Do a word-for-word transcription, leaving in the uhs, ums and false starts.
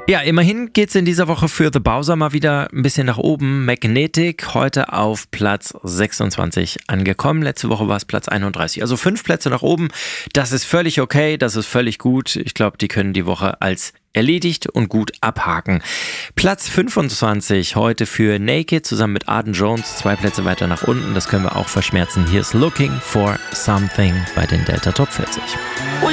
Ja, immerhin geht's in dieser Woche für The Bowser mal wieder ein bisschen nach oben. Magnetic heute auf Platz sechsundzwanzig angekommen. Letzte Woche war es Platz einunddreißig. Also fünf Plätze nach oben. Das ist völlig okay, das ist völlig gut. Ich glaube, die können die Woche als erledigt und gut abhaken. Platz fünfundzwanzig heute für Naked zusammen mit Arden Jones. Zwei Plätze weiter nach unten. Das können wir auch verschmerzen. Hier ist Looking for Something bei den Delta Top vierzig.